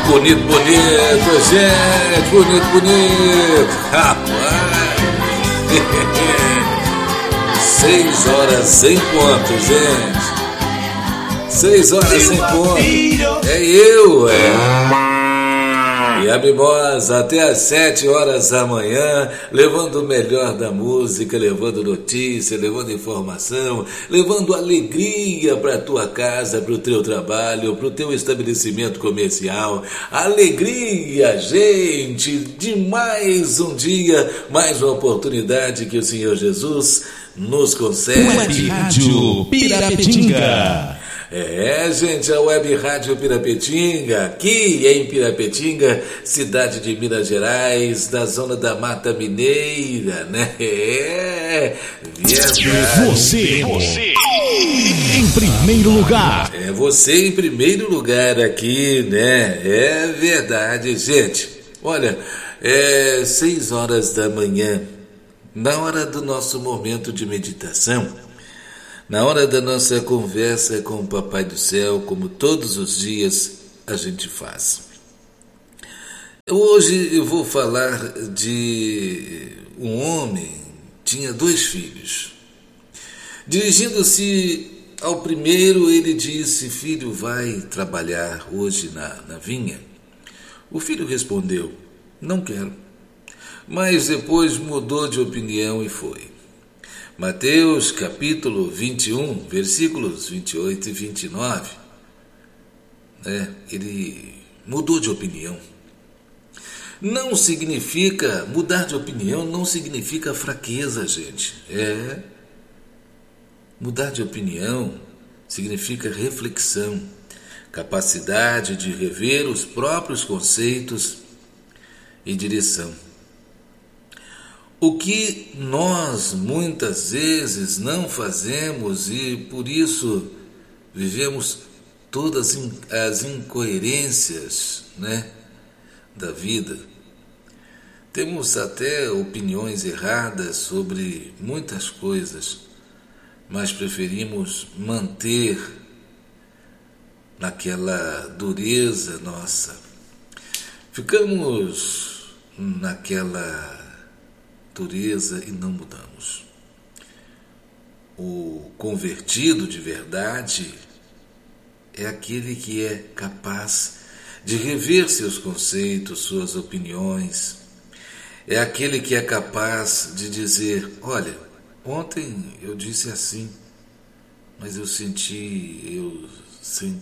Bonito, gente, bonito, rapaz. 6 horas em ponto, gente. 6 horas em ponto. É eu, E a Mimosa até às 7 horas da manhã, levando o melhor da música, levando notícia, levando informação, levando alegria para a tua casa, para o teu trabalho, para o teu estabelecimento comercial. Alegria, gente, de mais um dia, mais uma oportunidade que o Senhor Jesus nos concede. Web Rádio Pirapetinga. Gente, a Web Rádio Pirapetinga, aqui em Pirapetinga, cidade de Minas Gerais, da zona da Mata Mineira, né? Verdade. Você em primeiro lugar. Você em primeiro lugar aqui, né? É verdade, gente. Olha, 6 horas da manhã, na hora do nosso momento de meditação, na hora da nossa conversa com o Papai do Céu, como todos os dias a gente faz. Hoje eu vou falar de um homem que tinha 2 filhos. Dirigindo-se ao primeiro, ele disse: filho, vai trabalhar hoje na vinha? O filho respondeu: não quero. Mas depois mudou de opinião e foi. Mateus capítulo 21, versículos 28 e 29, ele mudou de opinião. Mudar de opinião não significa fraqueza, gente. Mudar de opinião significa reflexão, capacidade de rever os próprios conceitos e direção. O que nós muitas vezes não fazemos e por isso vivemos todas as incoerências, da vida. Temos até opiniões erradas sobre muitas coisas, mas preferimos manter naquela dureza nossa. Ficamos naquela dureza e não mudamos. O convertido de verdade é aquele que é capaz de rever seus conceitos, suas opiniões. É aquele que é capaz de dizer: olha, ontem eu disse assim, mas eu